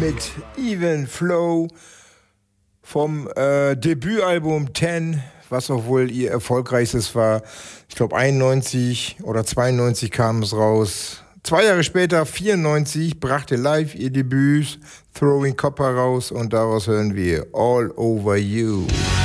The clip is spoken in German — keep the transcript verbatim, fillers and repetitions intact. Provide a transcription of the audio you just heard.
mit Even Flow vom äh, Debütalbum Ten, was auch wohl ihr erfolgreichstes war. Ich glaube einundneunzig oder zweiundneunzig kam es raus. Zwei Jahre später, vierundneunzig, brachte Live ihr Debüt Throwing Copper raus und daraus hören wir All Over You.